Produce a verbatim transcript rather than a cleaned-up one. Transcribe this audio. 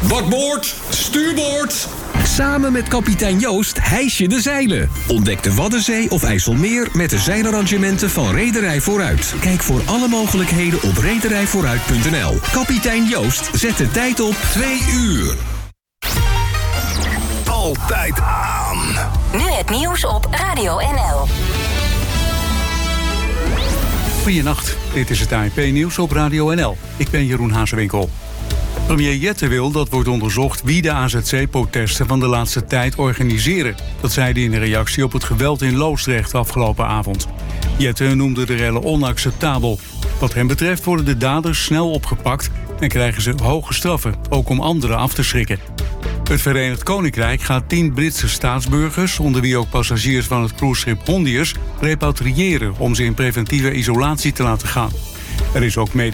Bakboord, stuurboord. Samen met kapitein Joost hijs je de zeilen. Ontdek de Waddenzee of IJsselmeer met de zeilarrangementen van Rederij Vooruit. Kijk voor alle mogelijkheden op rederij vooruit punt n l. Kapitein Joost zet de tijd op twee uur. Altijd aan. Nu het nieuws op Radio N L. Goedenacht, dit is het A N P-nieuws op Radio N L. Ik ben Jeroen Hazewinkel. Premier Jette wil dat wordt onderzocht wie de A Z C-protesten van de laatste tijd organiseren. Dat zei hij in een reactie op het geweld in Loosdrecht afgelopen avond. Jette noemde de rellen onacceptabel. Wat hem betreft worden de daders snel opgepakt en krijgen ze hoge straffen, ook om anderen af te schrikken. Het Verenigd Koninkrijk gaat tien Britse staatsburgers, onder wie ook passagiers van het cruiseschip Hondius, repatriëren om ze in preventieve isolatie te laten gaan. Er is ook mede